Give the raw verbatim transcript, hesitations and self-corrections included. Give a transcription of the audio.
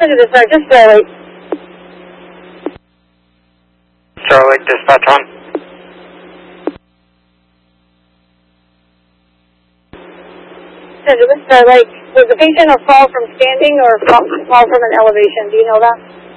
Roger, this is just Starlight. Starlight, dispatch on. Roger, this is Starlight. Was the patient a fall from standing or fall, fall from an elevation? Do you know that?